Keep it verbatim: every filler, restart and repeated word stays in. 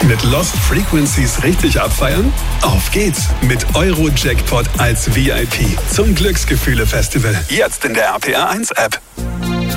Mit Lost Frequencies richtig abfeiern? Auf geht's mit Euro-Jackpot als V I P zum Glücksgefühle-Festival. Jetzt in der R P R eins App.